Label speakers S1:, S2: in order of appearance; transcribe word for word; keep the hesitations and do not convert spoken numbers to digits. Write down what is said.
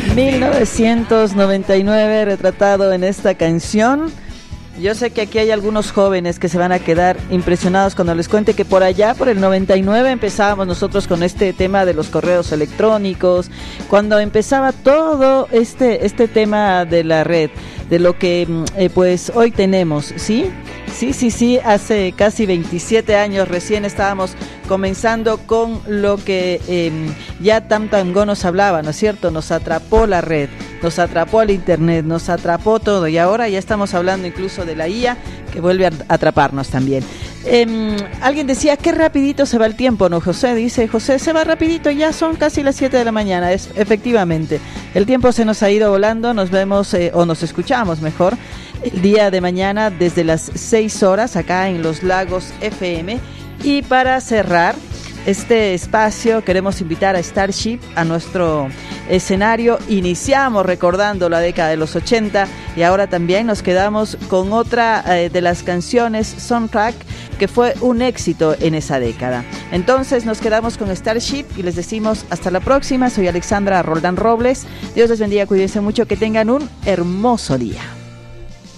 S1: mil novecientos noventa y nueve retratado en esta canción. Yo sé que aquí hay algunos jóvenes que se van a quedar impresionados cuando les cuente que por allá, por el noventa y nueve, empezábamos nosotros con este tema de los correos electrónicos, cuando empezaba todo este, este tema de la red, de lo que eh, pues hoy tenemos, ¿sí? Sí, sí, sí, hace casi veintisiete años recién estábamos comenzando con lo que eh, ya Tam Tam Go nos hablaba, ¿no es cierto? Nos atrapó la red, nos atrapó el internet, nos atrapó todo, y ahora ya estamos hablando incluso de la I A que vuelve a atraparnos también. Eh, alguien decía, qué rapidito se va el tiempo, ¿no, José? Dice, José, se va rapidito, ya son casi las siete de la mañana. Es, efectivamente, el tiempo se nos ha ido volando. Nos vemos, eh, o nos escuchamos mejor, el día de mañana desde las seis horas acá en Los Lagos F M. Y para cerrar este espacio queremos invitar a Starship a nuestro escenario. Iniciamos recordando la década de los ochenta y ahora también nos quedamos con otra eh, de las canciones soundtrack que fue un éxito en esa década. Entonces nos quedamos con Starship y les decimos hasta la próxima. Soy Alexandra Roldán Robles. Dios les bendiga, cuídense mucho, que tengan un hermoso día.